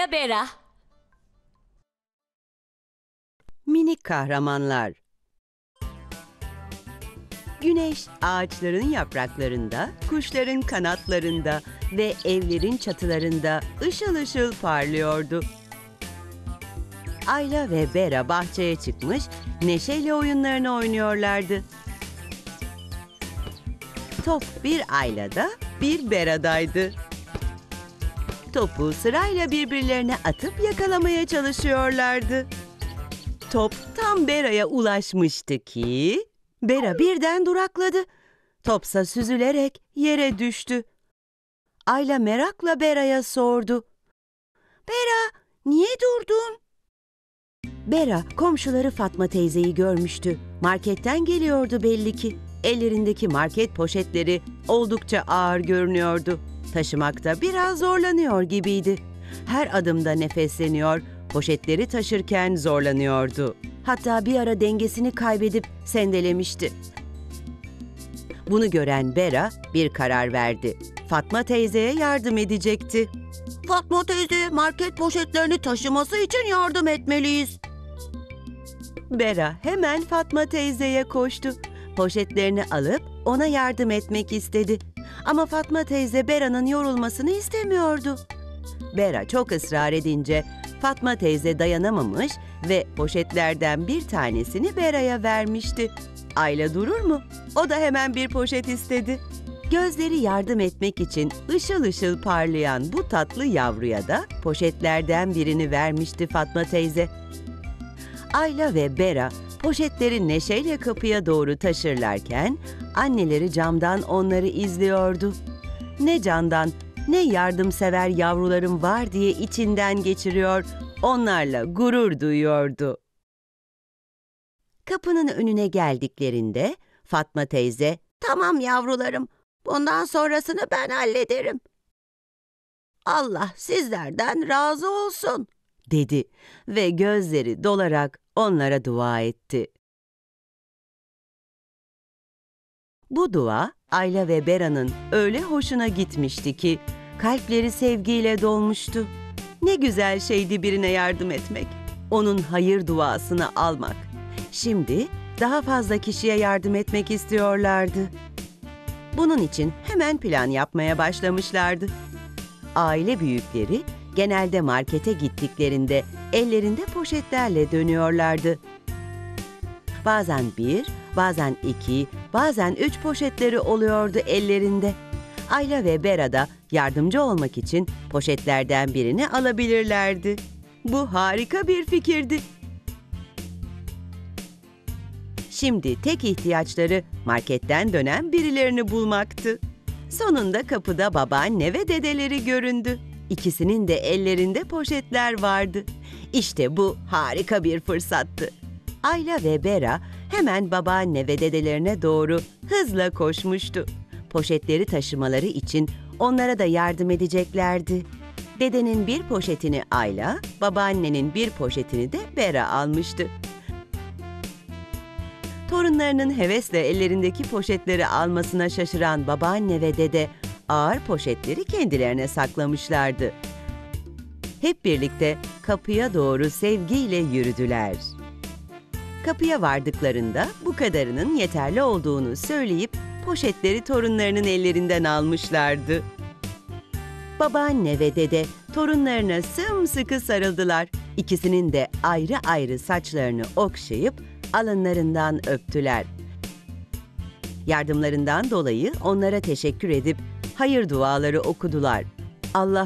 Ayla Bera. Minik kahramanlar. Güneş ağaçların yapraklarında, kuşların kanatlarında ve evlerin çatılarında ışıl ışıl parlıyordu. Ayla ve Bera bahçeye çıkmış, neşeyle oyunlarını oynuyorlardı. Top bir Ayla'da, bir Bera'daydı. Topu sırayla birbirlerine atıp yakalamaya çalışıyorlardı. Top tam Bera'ya ulaşmıştı ki Bera birden durakladı. Topsa süzülerek yere düştü. Ayla merakla Bera'ya sordu. "Bera, niye durdun?" Bera komşuları Fatma teyzeyi görmüştü. Marketten geliyordu belli ki. Ellerindeki market poşetleri oldukça ağır görünüyordu. Taşımakta biraz zorlanıyor gibiydi. Her adımda nefesleniyor, poşetleri taşırken zorlanıyordu. Hatta bir ara dengesini kaybedip sendelemişti. Bunu gören Bera bir karar verdi. Fatma teyzeye yardım edecekti. "Fatma teyze, market poşetlerini taşıması için yardım etmeliyiz." Bera hemen Fatma teyzeye koştu. Poşetlerini alıp ona yardım etmek istedi. Ama Fatma teyze Bera'nın yorulmasını istemiyordu. Bera çok ısrar edince Fatma teyze dayanamamış ve poşetlerden bir tanesini Bera'ya vermişti. Ayla durur mu? O da hemen bir poşet istedi. Gözleri yardım etmek için ışıl ışıl parlayan bu tatlı yavruya da poşetlerden birini vermişti Fatma teyze. Ayla ve Bera poşetleri neşeyle kapıya doğru taşırlarken anneleri camdan onları izliyordu. Ne candan, ne yardımsever yavrularım var diye içinden geçiriyor, onlarla gurur duyuyordu. Kapının önüne geldiklerinde Fatma teyze, "Tamam yavrularım, bundan sonrasını ben hallederim. Allah sizlerden razı olsun," dedi ve gözleri dolarak onlara dua etti. Bu dua Ayla ve Bera'nın öyle hoşuna gitmişti ki kalpleri sevgiyle dolmuştu. Ne güzel şeydi birine yardım etmek, onun hayır duasını almak. Şimdi daha fazla kişiye yardım etmek istiyorlardı. Bunun için hemen plan yapmaya başlamışlardı. Aile büyükleri genelde markete gittiklerinde ellerinde poşetlerle dönüyorlardı. Bazen bir, bazen iki, bazen üç poşetleri oluyordu ellerinde. Ayla ve Bera da yardımcı olmak için poşetlerden birini alabilirlerdi. Bu harika bir fikirdi. Şimdi tek ihtiyaçları marketten dönen birilerini bulmaktı. Sonunda kapıda babaanne ve dedeleri göründü. İkisinin de ellerinde poşetler vardı. İşte bu harika bir fırsattı. Ayla ve Bera hemen babaanne ve dedelerine doğru hızla koşmuştu. Poşetleri taşımaları için onlara da yardım edeceklerdi. Dedenin bir poşetini Ayla, babaannenin bir poşetini de Bera almıştı. Torunlarının hevesle ellerindeki poşetleri almasına şaşıran babaanne ve dede ağır poşetleri kendilerine saklamışlardı. Hep birlikte kapıya doğru sevgiyle yürüdüler. Kapıya vardıklarında bu kadarının yeterli olduğunu söyleyip poşetleri torunlarının ellerinden almışlardı. Babaanne ve dede torunlarına sımsıkı sarıldılar. İkisinin de ayrı ayrı saçlarını okşayıp alınlarından öptüler. Yardımlarından dolayı onlara teşekkür edip hayır duaları okudular. Allah